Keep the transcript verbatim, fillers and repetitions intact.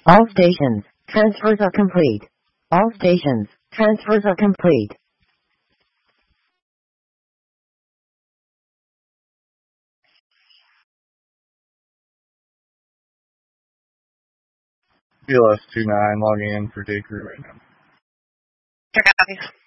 All stations, transfers are complete. All stations, transfers are complete. B L S two nine logging in for day crew right now. Check out.